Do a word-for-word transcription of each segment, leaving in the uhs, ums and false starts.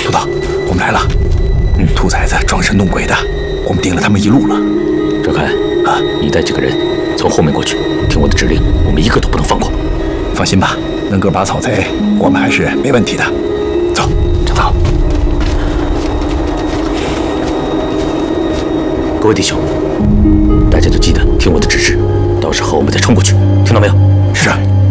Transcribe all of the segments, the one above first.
土豆，我们来了。嗯，兔崽子装神弄鬼的，我们盯了他们一路了。 赵开啊，你带几个人从后面过去，听我的指令，我们一个都不能放过。 放心吧，能个把草贼，我们还是没问题的。走， 陈涛。各位弟兄，大家都记得听我的指示，到时候我们再冲过去，听到没有？ 是。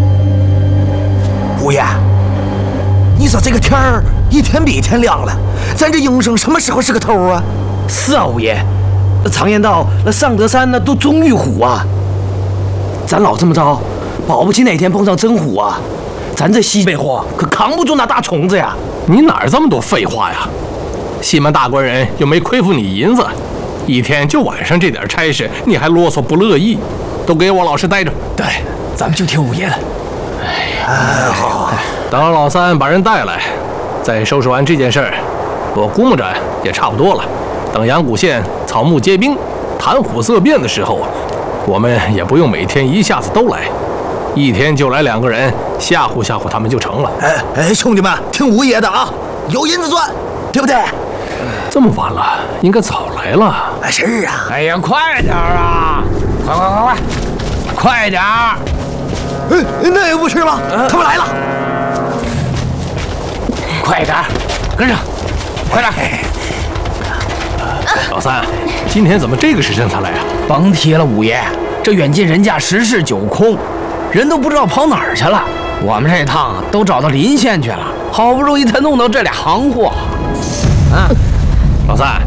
五爷，你说这个天儿一天比一天亮了，咱这营生什么时候是个头啊？ 是啊，五爷，常言道，那上得山那都终遇虎啊。咱老这么着，保不齐哪天碰上真虎啊，咱这西北货可扛不住那大虫子呀。 你哪儿这么多废话呀？西门大官人又没亏负你银子，一天就晚上这点差事，你还啰嗦不乐意？都给我老实待着。 对，咱们就听五爷的。 哎，好。 等老三把人带来，再收拾完这件事儿，我估摸着也差不多了。等阳谷县草木皆兵、谈虎色变的时候，我们也不用每天一下子都来，一天就来两个人，吓唬吓唬他们就成了。 哎哎，兄弟们，听五爷的啊，有银子赚，对不对？ 这么晚了，应该早来了。 哎，是啊。 哎呀，快点啊！快快快快，快点儿！ 哎，那也不是吗？他们来了。 快点儿，跟上，快点儿！ 老三，今天怎么这个时辰才来啊？ 甭提了，五爷，这远近人家十室九空，人都不知道跑哪儿去了。我们这趟都找到临县去了，好不容易才弄到这俩行货。 啊，老三，